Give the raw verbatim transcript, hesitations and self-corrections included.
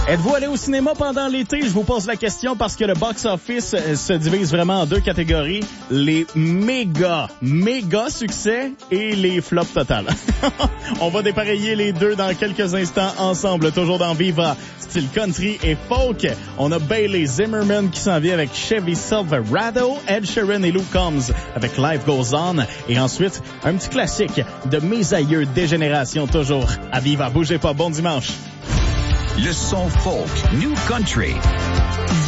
Êtes-vous allé au cinéma pendant l'été? Je vous pose la question parce que le box-office se divise vraiment en deux catégories. Les méga, méga succès et les flops total. On va dépareiller les deux dans quelques instants ensemble, toujours dans Viva, style country et folk. On a Bailey Zimmerman qui s'en vient avec Chevy Silverado, Ed Sheeran et Luke Combs avec Life Goes On. Et ensuite, un petit classique de mes aïeux des générations, toujours à Viva. Bougez pas, bon dimanche. Le son folk, New Country.